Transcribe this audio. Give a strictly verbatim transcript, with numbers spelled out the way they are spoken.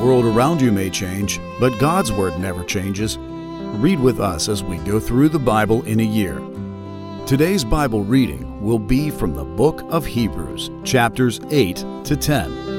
world around you may change, but God's Word never changes. Read with us as we go through the Bible in a year. Today's Bible reading will be from the book of Hebrews, chapters eight to ten.